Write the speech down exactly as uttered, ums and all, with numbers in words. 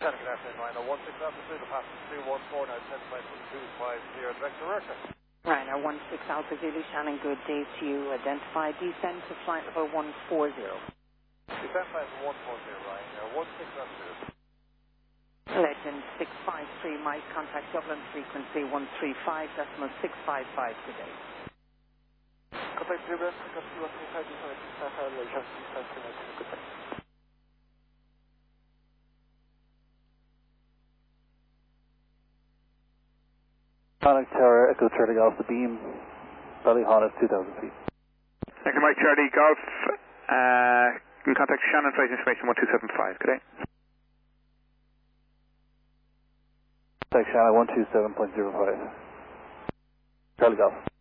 Good afternoon, Rhino one six Alpha Zulu, passing two one four, now ten flight two five zero, direct to Rurka. Rhino one six Alpha Zulu, Shannon, good day to you. Identify descent to flight level one four zero. Descent flight level one four zero, Rhino one six Alpha Zulu. Legend six five three, Mike, contact Dublin frequency one three five decimal six five five today. Contact Dublin frequency one three five decimal six five five, Legend six five three, good day. Contact Tower, Echo Charlie Golf, the beam, Valley Honda, two thousand feet. Thank you, Mike Charlie Golf. Uh, you can contact Shannon Flight Information one two seven five. Good day. Contact Shannon one two seven point zero five. Charlie Golf.